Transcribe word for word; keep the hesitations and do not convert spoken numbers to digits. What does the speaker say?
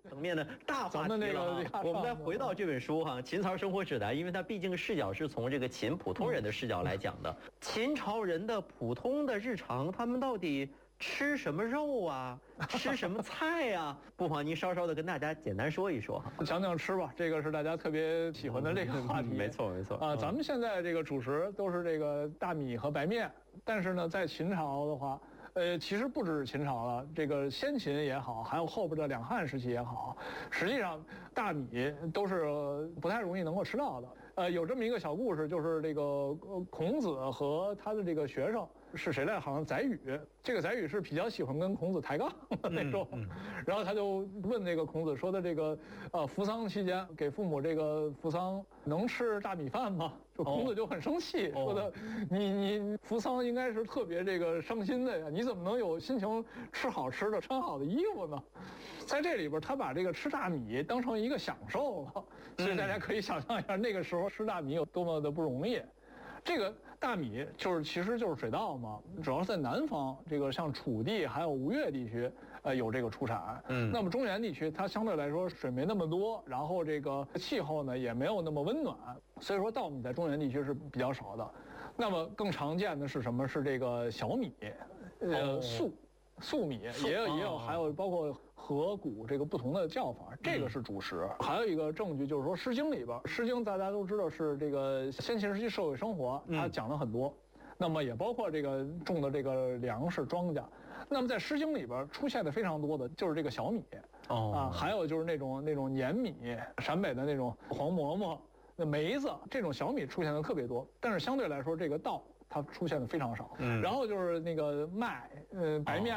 层面的大话题了哈。我们再回到这本书哈，《秦朝生活指南》，因为它毕竟视角是从这个秦普通人的视角来讲的。秦朝人的普通的日常，他们到底吃什么肉啊？吃什么菜啊？不妨您稍稍的跟大家简单说一说哈。 讲讲吃吧，这个是大家特别喜欢的这个话题。 没错没错啊，咱们现在这个主食都是这个大米和白面，但是呢，在秦朝的话，呃，其实不只是秦朝了，这个先秦也好，还有后边的两汉时期也好，实际上大米都是不太容易能够吃到的。呃，有这么一个小故事，就是这个孔子和他的这个学生是谁来？好像宰予。这个宰予是比较喜欢跟孔子抬杠的那种，嗯嗯、然后他就问那个孔子说的这个，呃，扶丧期间给父母这个扶丧能吃大米饭吗？就孔子就很生气，哦、说的你你扶丧应该是特别这个伤心的呀，你怎么能有心情吃好吃的、穿好的衣服呢？在这里边，他把这个吃大米当成一个享受了，所以大家可以想象一下那个时候吃大米有多么的不容易。这个大米就是其实就是水稻嘛，主要是在南方，这个像楚地还有吴越地区，呃有这个出产。嗯，那么中原地区它相对来说水没那么多，然后这个气候呢也没有那么温暖，所以说稻米在中原地区是比较少的。那么更常见的是什么？是这个小米，呃粟。粟米也有也有，还有包括河谷这个不同的叫法，这个是主食。还有一个证据就是说，《诗经》里边，《诗经》大家都知道是这个先秦时期社会生活，它讲了很多。那么也包括这个种的这个粮食庄稼。那么在《诗经》里边出现的非常多的就是这个小米，哦啊，还有就是那种那种粘米，陕北的那种黄馍馍、那梅子这种小米出现的特别多。但是相对来说，这个稻它出现的非常少，嗯，然后就是那个麦，呃，白面